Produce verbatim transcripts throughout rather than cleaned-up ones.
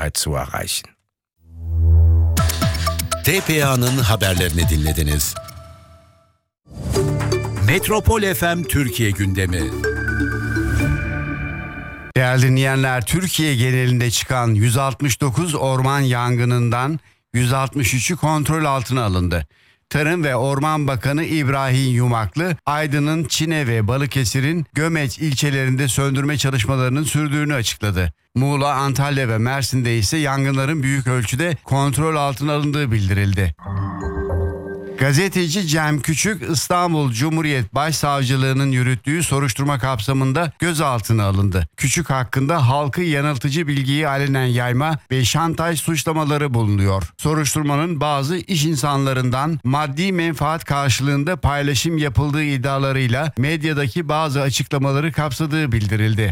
Sicherheit zu erreichen. T P A'nın haberlerini dinlediniz. Metropol F M Türkiye gündemi. Değerli dinleyenler, Türkiye genelinde çıkan yüz altmış dokuz orman yangınından yüz altmış üçü kontrol altına alındı. Tarım ve Orman Bakanı İbrahim Yumaklı, Aydın'ın Çine ve Balıkesir'in Gömeç ilçelerinde söndürme çalışmalarının sürdüğünü açıkladı. Muğla, Antalya ve Mersin'de ise yangınların büyük ölçüde kontrol altına alındığı bildirildi. Gazeteci Cem Küçük, İstanbul Cumhuriyet Başsavcılığı'nın yürüttüğü soruşturma kapsamında gözaltına alındı. Küçük hakkında halkı yanıltıcı bilgiyi alenen yayma ve şantaj suçlamaları bulunuyor. Soruşturmanın bazı iş insanlarından maddi menfaat karşılığında paylaşım yapıldığı iddialarıyla medyadaki bazı açıklamaları kapsadığı bildirildi.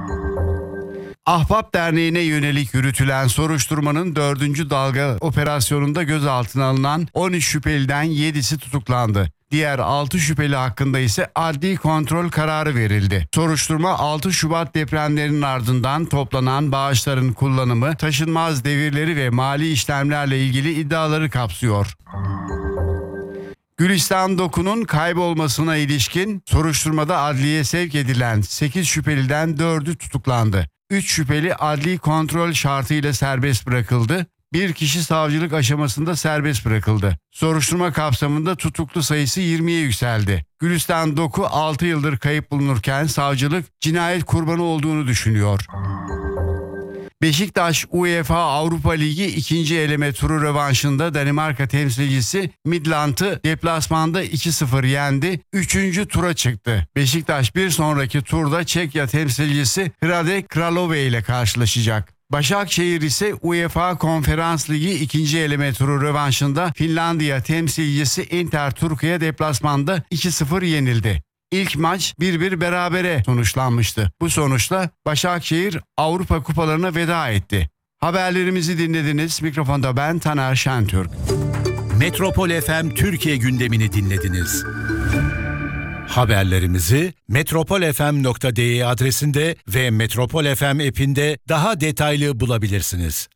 Ahbap Derneği'ne yönelik yürütülen soruşturmanın dördüncü dalga operasyonunda gözaltına alınan on üç şüpheliden yedisi tutuklandı. Diğer altı şüpheli hakkında ise adli kontrol kararı verildi. Soruşturma altı Şubat depremlerinin ardından toplanan bağışların kullanımı, taşınmaz devirleri ve mali işlemlerle ilgili iddiaları kapsıyor. Gülistan Doku'nun kaybolmasına ilişkin soruşturmada adliyeye sevk edilen sekiz şüpheliden dördü tutuklandı. üç şüpheli adli kontrol şartıyla serbest bırakıldı. Bir kişi savcılık aşamasında serbest bırakıldı. Soruşturma kapsamında tutuklu sayısı yirmiye yükseldi. Gülistan Doku altı yıldır kayıp bulunurken savcılık cinayet kurbanı olduğunu düşünüyor. Beşiktaş UEFA Avrupa Ligi ikinci eleme turu rövanşında Danimarka temsilcisi Midland'ı deplasmanda iki sıfır yendi. üçüncü tura çıktı. Beşiktaş bir sonraki turda Çekya temsilcisi Hradec Kralove ile karşılaşacak. Başakşehir ise UEFA Konferans Ligi ikinci eleme turu rövanşında Finlandiya temsilcisi Inter Turku'ya deplasmanda iki sıfır yenildi. İlk maç bir bir berabere sonuçlanmıştı. Bu sonuçla Başakşehir Avrupa kupalarına veda etti. Haberlerimizi dinlediniz. Mikrofonda ben Taner Şentürk. Metropol F M Türkiye gündemini dinlediniz. Haberlerimizi metropol f m nokta d e adresinde ve Metropol F M app'inde daha detaylı bulabilirsiniz.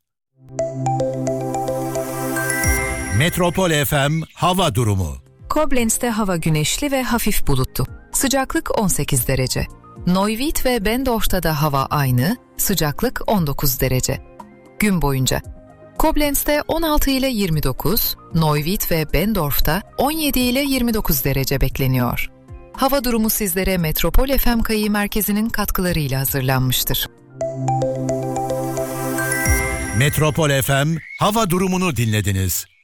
Metropol F M hava durumu. Koblenz'te hava güneşli ve hafif bulutlu. Sıcaklık on sekiz derece. Neuwied ve Bendorf'ta da hava aynı, sıcaklık on dokuz derece. Gün boyunca Koblenz'te on altı ile yirmi dokuz, Neuwied ve Bendorf'ta on yedi ile yirmi dokuz derece bekleniyor. Hava durumu sizlere Metropol F M Kayı Merkezi'nin katkılarıyla hazırlanmıştır. Metropol F M hava durumunu dinlediniz.